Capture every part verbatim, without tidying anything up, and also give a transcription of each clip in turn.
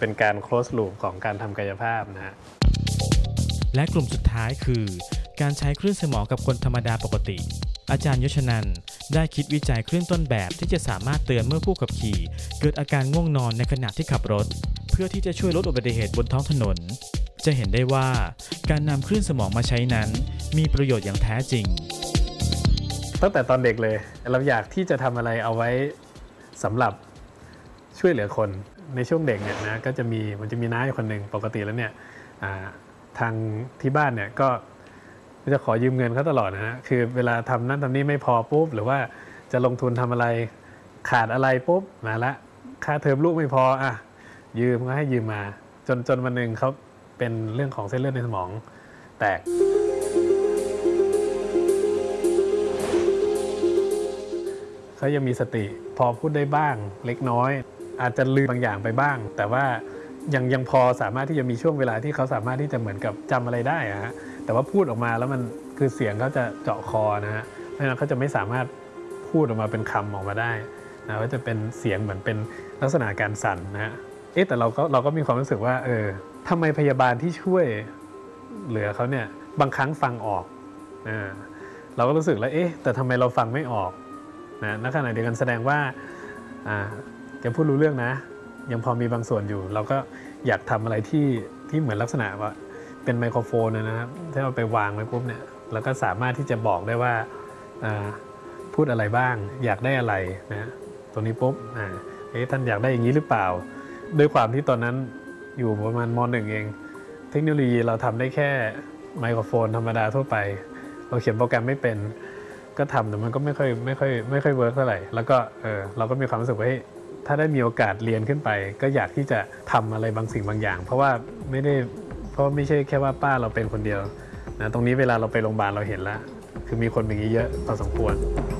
เป็นการ close loop ของการทำกายภาพนะฮะและกลุ่มสุดท้ายคือการใช้คลื่นสมองกับคนธรรมดาปกติอาจารย์ยศนันท์ได้คิดวิจัยคลื่นต้นแบบที่จะสามารถเตือนเมื่อผู้ขับขี่เกิดอาการง่วงนอนในขณะที่ขับรถเพื่อที่จะช่วยลดอุบัติเหตุบนท้องถนนจะเห็นได้ว่าการนำคลื่นสมองมาใช้นั้นมีประโยชน์อย่างแท้จริงตั้งแต่ตอนเด็กเลยเราอยากที่จะทำอะไรเอาไว้สำหรับช่วยเหลือคนในช่วงเด็กเนี่ยนะก็จะมีมันจะมีน้าคนหนึ่งปกติแล้วเนี่ยทางที่บ้านเนี่ยก็จะขอยืมเงินเขาตลอดนะฮะคือเวลาทำนั่นทำนี่ไม่พอปุ๊บหรือว่าจะลงทุนทำอะไรขาดอะไรปุ๊บมาละค่าเทอมลูกไม่พออ่ะยืมก็ให้ยืมมาจนจนวันหนึ่งเขาเป็นเรื่องของเส้นเลือดในสมองแตกเขายังมีสติพอพูดได้บ้างเล็กน้อยอาจจะลืมบางอย่างไปบ้างแต่ว่ายังยังพอสามารถที่จะมีช่วงเวลาที่เขาสามารถที่จะเหมือนกับจำอะไรได้อะฮะแต่ว่าพูดออกมาแล้วมันคือเสียงเขาจะเจาะคอนะฮะเพราะฉะนั้นเขาจะไม่สามารถพูดออกมาเป็นคำออกมาได้นะว่าจะเป็นเสียงเหมือนเป็นลักษณะการสั่นนะฮะเอ๊ะแต่เราก็เราก็มีความรู้สึกว่าเออทำไมพยาบาลที่ช่วยเหลือเขาเนี่ยบางครั้งฟังออกนะเราก็รู้สึกแล้วเอ๊ะแต่ทำไมเราฟังไม่ออกนะณขณะเดียวกันแสดงว่าอ่าแกพูดรู้เรื่องนะยังพอมีบางส่วนอยู่เราก็อยากทำอะไรที่ที่เหมือนลักษณะว่าเป็นไมโครโฟนนะครับถ้าเราไปวางไว้ปุ๊บเนี่ยเราก็สามารถที่จะบอกได้ว่าพูดอะไรบ้างอยากได้อะไรนะตรงนี้ปุ๊บอ่าเอ๊ะท่านอยากได้อย่างนี้หรือเปล่าด้วยความที่ตอนนั้นอยู่ประมาณม.หนึ่ง เองเทคโนโลยีเราทำได้แค่ไมโครโฟนธรรมดาทั่วไปเราเขียนโปรแกรมไม่เป็นก็ทำแต่มันก็ไม่ค่อยไม่ค่อยไม่ค่อยเวิร์กเท่าไหร่แล้วก็เออเราก็มีความรู้สึกว่าถ้าได้มีโอกาสเรียนขึ้นไปก็อยากที่จะทำอะไรบางสิ่งบางอย่างเพราะว่าไม่ได้เพราะไม่ใช่แค่ว่าป้าเราเป็นคนเดียวนะตรงนี้เวลาเราไปโรงพยาบาลเราเห็นแล้วคือมีคนแบบนี้เยอะพอสมควร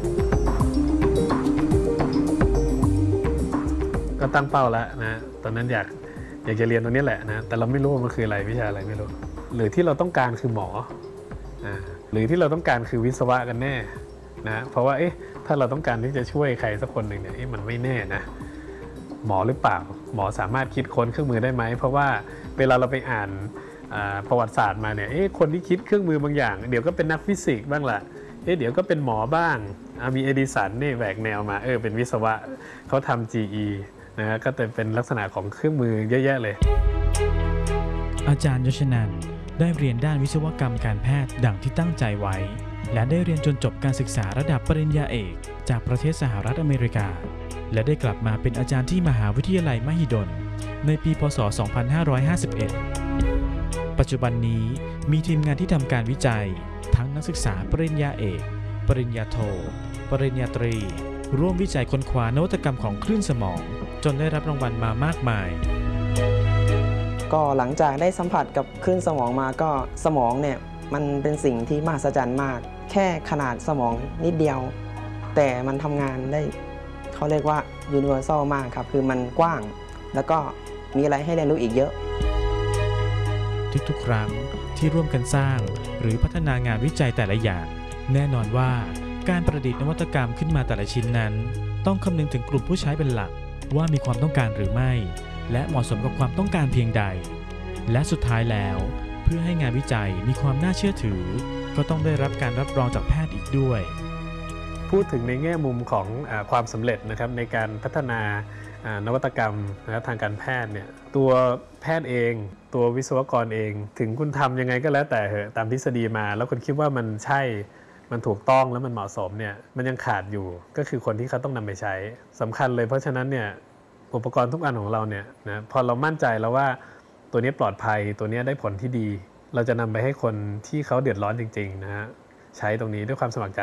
ก็ตั้งเป้าแล้วนะตอนนั้นอยากอยากจะเรียนตรงนี้แหละนะแต่เราไม่รู้ว่ามันคืออะไรวิชาอะไรไม่รู้หรือที่เราต้องการคือหมออ่าหรือที่เราต้องการคือวิศวะกันแน่นะเพราะว่าเอ๊ะถ้าเราต้องการที่จะช่วยใครสักคนหนึ่งเนี่ยมันไม่แน่นะหมอหรือเปล่าหมอสามารถคิดค้นเครื่องมือได้ไหมเพราะว่าเวลาเราไปอ่านประวัติศาสตร์มาเนี่ยคนที่คิดเครื่องมือบางอย่างเดี๋ยวก็เป็นนักฟิสิกส์บ้างล่ะเดี๋ยวก็เป็นหมอบ้างมีเอดิสันนี่แหวกแนวมาเออเป็นวิศวะเขาทำ จี อี นะฮะก็จะเป็นลักษณะของเครื่องมือเยอะแยะเลยอาจารย์ยศนันท์ได้เรียนด้านวิศวกรรมการแพทย์ดังที่ตั้งใจไว้และได้เรียนจนจบการศึกษาระดับปริญญาเอกจากประเทศสหรัฐอเมริกาและได้กลับมาเป็นอาจารย์ที่มหาวิทยาลัยมหิดลในปีพ.ศ. สองพันห้าร้อยห้าสิบเอ็ดปัจจุบันนี้มีทีมงานที่ทำการวิจัยทั้งนักศึกษาปริญญาเอกปริญญาโทปริญญาตรีร่วมวิจัยค้นคว้านวัตกรรมของคลื่นสมองจนได้รับรางวัลมามากมายก็หลังจากได้สัมผัสกับคลื่นสมองมาก็สมองเนี่ยมันเป็นสิ่งที่มหัศจรรย์มากแค่ขนาดสมองนิดเดียวแต่มันทำงานได้เขาเรียกว่า universal มากครับคือมันกว้างแล้วก็มีอะไรให้เรียนรู้อีกเยอะทุกๆครั้งที่ร่วมกันสร้างหรือพัฒนางานวิจัยแต่ละอย่างแน่นอนว่าการประดิษฐ์นวัตกรรมขึ้นมาแต่ละชิ้นนั้นต้องคำนึงถึงกลุ่มผู้ใช้เป็นหลักว่ามีความต้องการหรือไม่และเหมาะสมกับความต้องการเพียงใดและสุดท้ายแล้วเพื่อให้งานวิจัยมีความน่าเชื่อถือก็ต้องได้รับการรับรองจากแพทย์อีกด้วยพูดถึงในแง่มุมของอ่าความสำเร็จนะครับในการพัฒนานวัตกรรมนะครับทางการแพทย์เนี่ยตัวแพทย์เองตัววิศวกรเองถึงคุณทำยังไงก็แล้วแต่เหอะตามทฤษฎีมาแล้วคุณคิดว่ามันใช่มันถูกต้องแล้วมันเหมาะสมเนี่ยมันยังขาดอยู่ก็คือคนที่เขาต้องนำไปใช้สำคัญเลยเพราะฉะนั้นเนี่ยอุปกรณ์ทุกอันของเราเนี่ยนะพอเรามั่นใจแล้วว่าตัวนี้ปลอดภัยตัวนี้ได้ผลที่ดีเราจะนำไปให้คนที่เขาเดือดร้อนจริงๆนะฮะใช้ตรงนี้ด้วยความสมัครใจ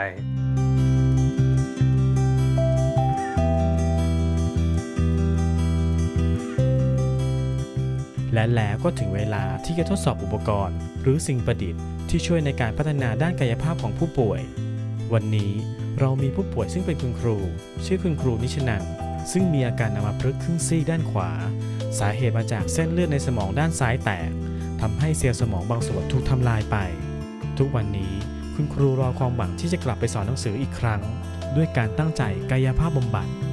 และแล้วก็ถึงเวลาที่จะทดสอบอุปกรณ์หรือสิ่งประดิษฐ์ที่ช่วยในการพัฒนาด้านกายภาพของผู้ป่วยวันนี้เรามีผู้ป่วยซึ่งเป็นคุณครูชื่อคุณครูนิชนันท์ซึ่งมีอาการอัมพฤกษ์ครึ่งซีกด้านขวาสาเหตุมาจากเส้นเลือดในสมองด้านซ้ายแตกทำให้เซลล์สมองบางส่วนถูกทำลายไปทุกวันนี้คุณครูรอความหวังที่จะกลับไปสอนหนังสืออีกครั้งด้วยการตั้งใจกายภาพบำบัด